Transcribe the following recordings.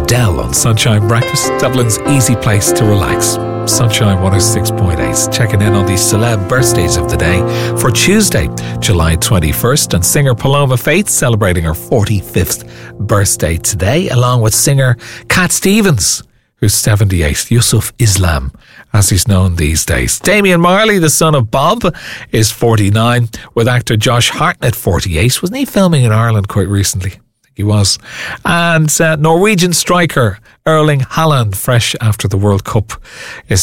Adele on Sunshine Breakfast, Dublin's easy place to relax. Sunshine 106.8, checking in on the celeb birthdays of the day for Tuesday, July 21st, and singer Paloma Faith celebrating her 45th birthday today, along with singer Cat Stevens, who's 78, Yusuf Islam, as he's known these days. Damian Marley, the son of Bob, is 49, with actor Josh Hartnett 48. Wasn't he filming in Ireland quite recently? He was. And Norwegian striker Erling Haaland, fresh after the World Cup, is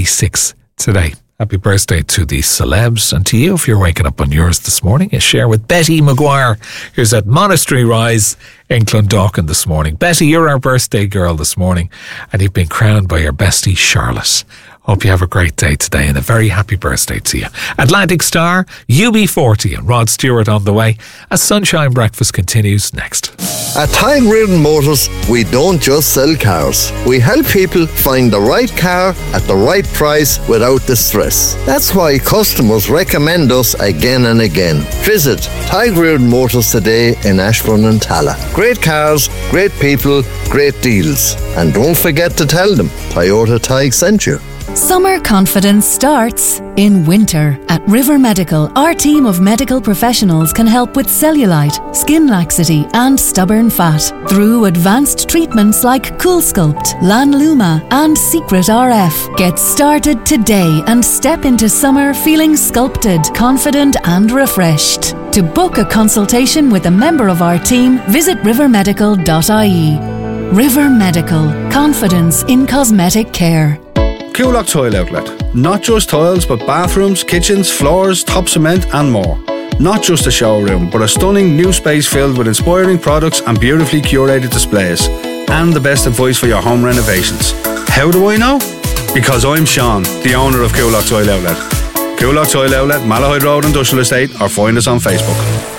26 today. Happy birthday to the celebs, and to you if you're waking up on yours this morning. I share with Betty Maguire, who's at Monastery Rise in Clondalkin this morning. Betty, you're our birthday girl this morning, and you've been crowned by your bestie Charlotte. Hope you have a great day today and a very happy birthday to you. Atlantic Star, UB40 and Rod Stewart on the way as Sunshine Breakfast continues next. At Tig Reardon Motors, we don't just sell cars. We help people find the right car at the right price without the stress. That's why customers recommend us again and again. Visit Tig Reardon Motors today in Ashbourne and Tala. Great cars, great people, great deals. And don't forget to tell them Toyota Tig sent you. Summer confidence starts in winter. At River Medical, our team of medical professionals can help with cellulite, skin laxity and stubborn fat through advanced treatments like Cool Sculpt, Lanluma and Secret RF. Get started today and step into summer feeling sculpted, confident and refreshed. To book a consultation with a member of our team, visit rivermedical.ie. River Medical. Confidence in cosmetic care. Coolock Tile Outlet. Not just tiles, but bathrooms, kitchens, floors, top cement and more. Not just a showroom, but a stunning new space filled with inspiring products and beautifully curated displays. And the best advice for your home renovations. How do I know? Because I'm Sean, the owner of Coolock Tile Outlet. Coolock Tile Outlet, Malahide Road Industrial Estate, or find us on Facebook.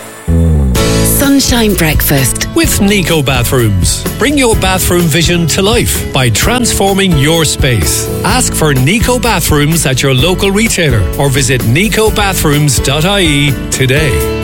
Sunshine Breakfast with Nico Bathrooms. Bring your bathroom vision to life by transforming your space. Ask for Nico Bathrooms at your local retailer or visit nicobathrooms.ie today.